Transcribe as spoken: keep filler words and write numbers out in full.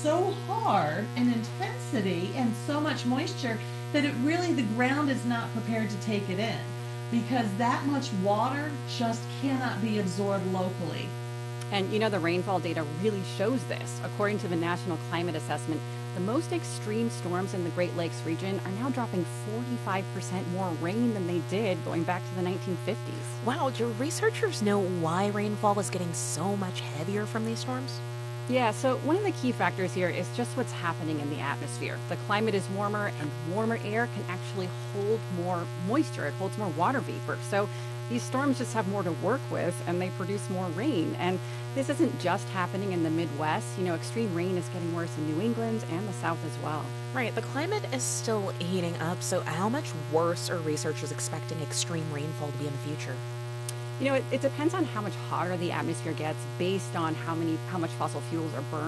so hard in intensity and so much moisture that it really, the ground is not prepared to take it in because that much water just cannot be absorbed locally. And you know, the rainfall data really shows this. According to the National Climate Assessment, the most extreme storms in the Great Lakes region are now dropping forty-five percent more rain than they did going back to the nineteen fifties. Wow, do researchers know why rainfall is getting so much heavier from these storms? Yeah, so one of the key factors here is just what's happening in the atmosphere. The climate is warmer, and warmer air can actually hold more moisture. It holds more water vapor. So these storms just have more to work with, and they produce more rain. And this isn't just happening in the Midwest. You know, extreme rain is getting worse in New England and the South as well. Right, the climate is still heating up, so how much worse are researchers expecting extreme rainfall to be in the future? You know, it, it depends on how much hotter the atmosphere gets based on how many how much fossil fuels are burned.